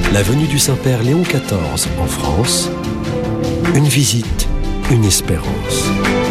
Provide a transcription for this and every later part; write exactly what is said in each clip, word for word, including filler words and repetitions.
La venue du Saint-Père Léon quatorze en France, une visite, une espérance.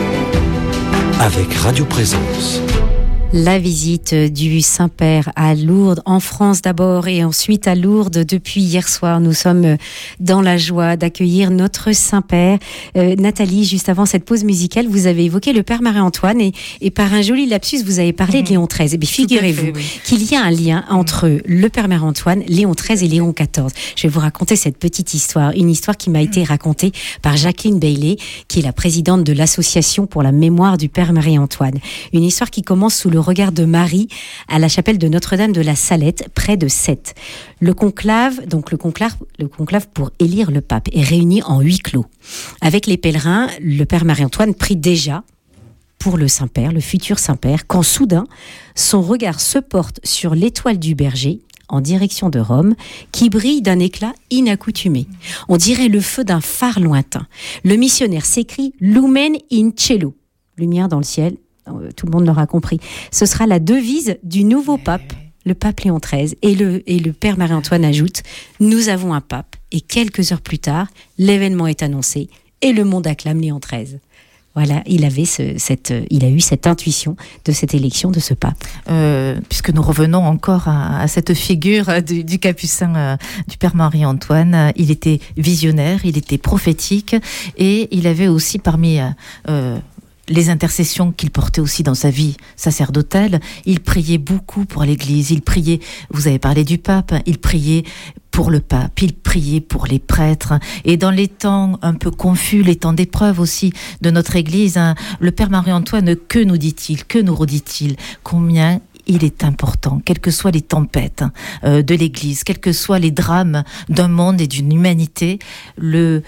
Avec Radio Présence. La visite du Saint-Père à Lourdes, en France d'abord et ensuite à Lourdes. Depuis hier soir, nous sommes dans la joie d'accueillir notre Saint-Père. Euh, Nathalie, juste avant cette pause musicale, vous avez évoqué le Père Marie-Antoine et, et par un joli lapsus, vous avez parlé mmh. de Léon treize. Et bien, figurez-vous fait, oui. qu'il y a un lien entre le Père Marie-Antoine, Léon treize et Léon quatorze. Je vais vous raconter cette petite histoire, une histoire qui m'a été racontée par Jacqueline Bailey, qui est la présidente de l'Association pour la mémoire du Père Marie-Antoine. Une histoire qui commence sous le le regard de Marie à la chapelle de Notre-Dame de la Salette, près de Sète. Le conclave, donc le conclave, le conclave pour élire le pape est réuni en huis clos. Avec les pèlerins, le Père Marie-Antoine prie déjà pour le Saint-Père, le futur Saint-Père, quand soudain, son regard se porte sur l'étoile du berger, en direction de Rome, qui brille d'un éclat inaccoutumé. On dirait le feu d'un phare lointain. Le missionnaire s'écrie « Lumen in cielo », lumière dans le ciel. Tout le monde l'aura compris. Ce sera la devise du nouveau pape, le pape Léon treize. Et le, et le Père Marie-Antoine ajoute « Nous avons un pape ». Et quelques heures plus tard, l'événement est annoncé et le monde acclame Léon treize. Voilà, il avait ce, cette, il a eu cette intuition de cette élection de ce pape. Euh, puisque nous revenons encore à, à cette figure du, du capucin euh, du Père Marie-Antoine, il était visionnaire, il était prophétique et il avait aussi parmi... Euh, les intercessions qu'il portait aussi dans sa vie sacerdotale, il priait beaucoup pour l'Église, il priait, vous avez parlé du pape, il priait pour le pape, il priait pour les prêtres, et dans les temps un peu confus, les temps d'épreuve aussi de notre Église, hein, le Père Marie-Antoine, que nous dit-il, que nous redit-il, combien il est important, quelles que soient les tempêtes euh, de l'Église, quels que soient les drames d'un monde et d'une humanité, le,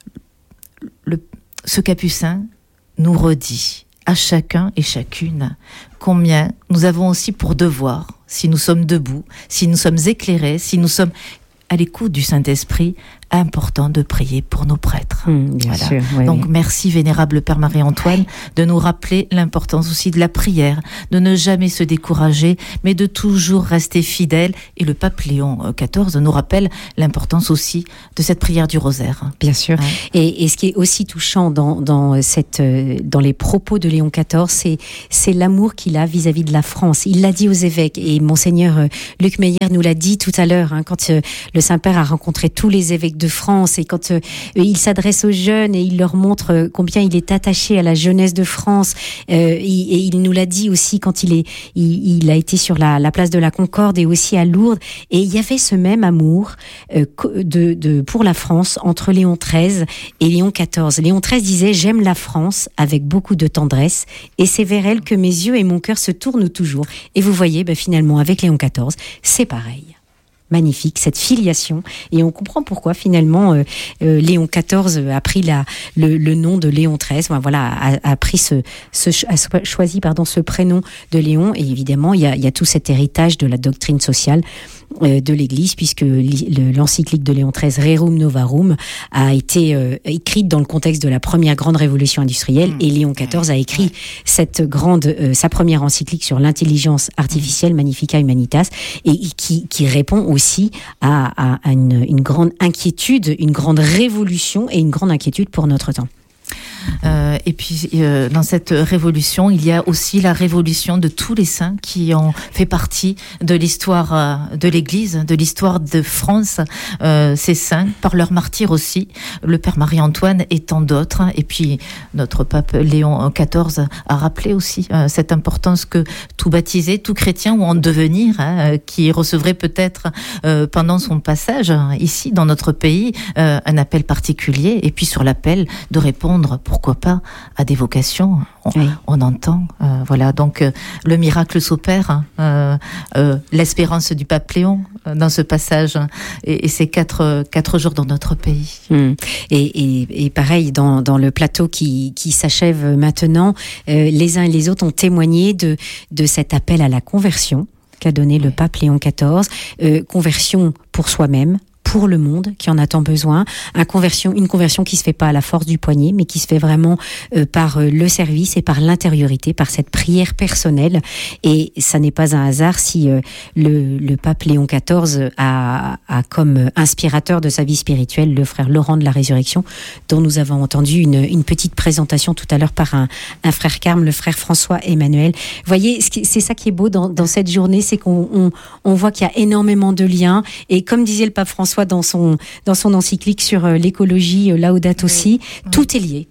le, ce capucin nous redit à chacun et chacune combien nous avons aussi pour devoir, si nous sommes debout, si nous sommes éclairés, si nous sommes à l'écoute du Saint-Esprit, important de prier pour nos prêtres. Mmh, bien voilà. sûr, oui, Donc oui. merci Vénérable Père Marie-Antoine de nous rappeler l'importance aussi de la prière, de ne jamais se décourager, mais de toujours rester fidèle. Et le pape Léon quatorze nous rappelle l'importance aussi de cette prière du rosaire. Bien sûr. Ouais. Et, et ce qui est aussi touchant dans, dans, cette, dans les propos de Léon quatorze, c'est, c'est l'amour qu'il a vis-à-vis de la France. Il l'a dit aux évêques, et Monseigneur Luc Meyer nous l'a dit tout à l'heure, hein, quand euh, le Saint-Père a rencontré tous les évêques de France et quand euh, il s'adresse aux jeunes et il leur montre euh, combien il est attaché à la jeunesse de France, euh, et, et il nous l'a dit aussi quand il est il, il a été sur la, la place de la Concorde et aussi à Lourdes, et il y avait ce même amour euh, de, de pour la France entre Léon treize et Léon quatorze. Léon treize disait: j'aime la France avec beaucoup de tendresse et c'est vers elle que mes yeux et mon cœur se tournent toujours. Et vous voyez, ben, finalement avec Léon quatorze c'est pareil. Magnifique, cette filiation, et on comprend pourquoi finalement euh, euh, Léon quatorze a pris la, le, le nom de Léon treize, enfin, voilà, a, a pris ce, ce a choisi pardon ce prénom de Léon, et évidemment il y a, il y a tout cet héritage de la doctrine sociale euh, de l'Église, puisque le, l'encyclique de Léon treize, Rerum Novarum, a été euh, écrite dans le contexte de la première grande révolution industrielle, mmh. et Léon quatorze a écrit cette grande, euh, sa première encyclique sur l'intelligence artificielle, Magnificat Humanitas, et qui, qui répond aussi à, à, à une, une grande inquiétude, une grande révolution et une grande inquiétude pour notre temps. Euh, et puis euh, dans cette révolution, il y a aussi la révolution de tous les saints qui ont fait partie de l'histoire euh, de l'Église, de l'histoire de France. Euh, ces saints, par leur martyr aussi, le Père Marie-Antoine et tant d'autres. Et puis notre pape Léon quatorze a rappelé aussi euh, cette importance que tout baptisé, tout chrétien ou en devenir, hein, qui recevrait peut-être euh, pendant son passage ici dans notre pays euh, un appel particulier, et puis sur l'appel de répondre pour pourquoi pas à des vocations, on, oui. on entend, euh, voilà, donc euh, le miracle s'opère, hein, euh, euh, l'espérance du pape Léon euh, dans ce passage, hein, et, et ces quatre, quatre jours dans notre pays. Mmh. Et, et, et pareil, dans, dans le plateau qui, qui s'achève maintenant, euh, les uns et les autres ont témoigné de, de cet appel à la conversion qu'a donné le pape Léon quatorze, euh, conversion pour soi-même, pour le monde qui en a tant besoin, une conversion, une conversion qui se fait pas à la force du poignet, mais qui se fait vraiment euh, par euh, le service et par l'intériorité, par cette prière personnelle. Et ça n'est pas un hasard si euh, le, le pape Léon quatorze a, a comme inspirateur de sa vie spirituelle le frère Laurent de la Résurrection, dont nous avons entendu une, une petite présentation tout à l'heure par un, un frère Carme, le frère François Emmanuel. Vous voyez, c'est ça qui est beau dans, dans cette journée, c'est qu'on on, on voit qu'il y a énormément de liens. Et comme disait le pape François dans son, dans son encyclique sur euh, l'écologie, euh, Laudato Si, oui. tout est lié.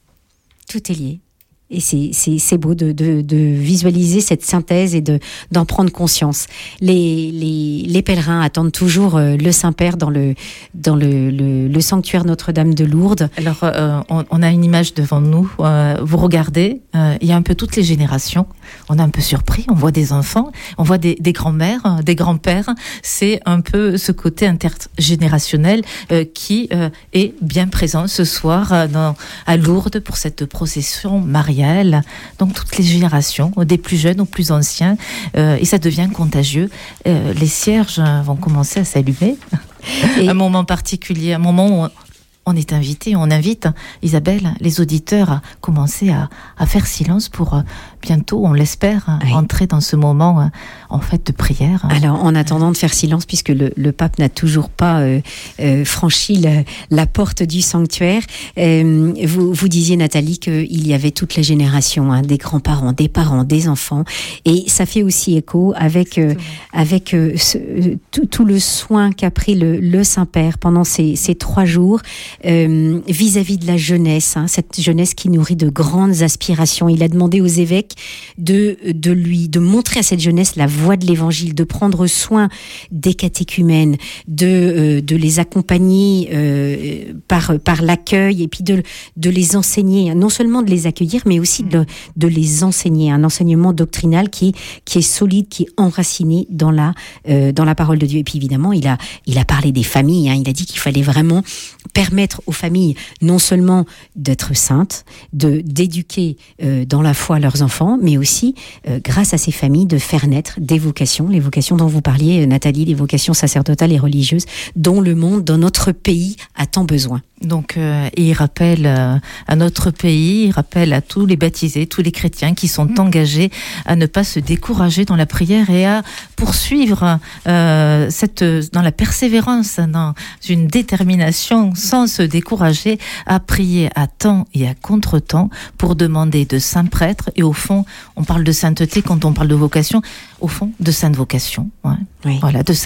Tout est lié. Et c'est, c'est, c'est beau de, de, de visualiser cette synthèse et de, d'en prendre conscience. Les, les, les pèlerins attendent toujours euh, le Saint-Père dans le, dans le, le, le sanctuaire Notre-Dame de Lourdes. Alors, euh, on, on a une image devant nous. Euh, vous regardez, euh, il y a un peu toutes les générations. On est un peu surpris. On voit des enfants, on voit des, des grands-mères, des grands-pères. C'est un peu ce côté intergénérationnel euh, qui euh, est bien présent ce soir euh, dans, à Lourdes pour cette procession mariale. Donc toutes les générations, des plus jeunes aux plus anciens, euh, et ça devient contagieux. Euh, les cierges vont commencer à s'allumer. Et un moment particulier, un moment où on est invité, on invite Isabelle, les auditeurs à commencer à, à faire silence pour euh, bientôt, on l'espère, oui. entrer dans ce moment euh, en fait de prière. Alors, en attendant de faire silence, puisque le, le pape n'a toujours pas euh, euh, franchi la, la porte du sanctuaire, euh, vous, vous disiez, Nathalie, qu'il y avait toutes les générations, hein, des grands-parents, des parents, des enfants, et ça fait aussi écho avec euh, avec euh, ce, tout, tout le soin qu'a pris le, le Saint-Père pendant ces, ces trois jours. Euh, vis-à-vis de la jeunesse, hein, cette jeunesse qui nourrit de grandes aspirations. Il a demandé aux évêques de, de lui, de montrer à cette jeunesse la voie de l'évangile, de prendre soin des catéchumènes, de, euh, de les accompagner euh, par, par l'accueil et puis de, de les enseigner, non seulement de les accueillir, mais aussi de, de les enseigner, un enseignement doctrinal qui est, qui est solide, qui est enraciné dans la, euh, dans la parole de Dieu. Et puis évidemment, il a, il a parlé des familles, hein, il a dit qu'il fallait vraiment permettre aux familles non seulement d'être saintes, de d'éduquer euh, dans la foi leurs enfants, mais aussi, euh, grâce à ces familles, de faire naître des vocations, les vocations dont vous parliez, Nathalie, les vocations sacerdotales et religieuses, dont le monde, dans notre pays, a tant besoin. Donc, euh, il rappelle euh, à notre pays, il rappelle à tous les baptisés, tous les chrétiens qui sont engagés à ne pas se décourager dans la prière et à poursuivre euh, cette, dans la persévérance, dans une détermination sans se décourager, à prier à temps et à contre-temps pour demander de saints prêtres. Et au fond, on parle de sainteté quand on parle de vocation, au fond, de sainte vocation. Ouais. Oui. Voilà, de